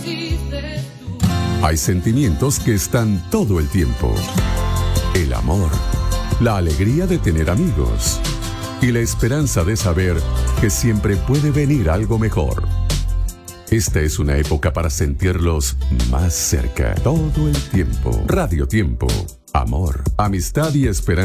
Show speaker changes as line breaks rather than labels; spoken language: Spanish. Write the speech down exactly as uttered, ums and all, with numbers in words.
Hay sentimientos que están todo el tiempo. El amor, la alegría de tener amigos y la esperanza de saber que siempre puede venir algo mejor. Esta es una época para sentirlos más cerca, todo el tiempo. Radio Tiempo, amor, amistad y esperanza.